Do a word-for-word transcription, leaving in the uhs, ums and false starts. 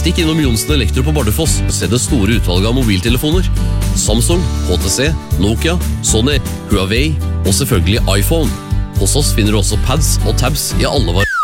Stikk innom Johnsen Elektro på Bardufoss. Se det store utvalget av mobiltelefoner. Samsung, H T C, Nokia, Sony, Huawei og selvfølgelig iPhone. Hos oss finner du også pads og tabs i alle var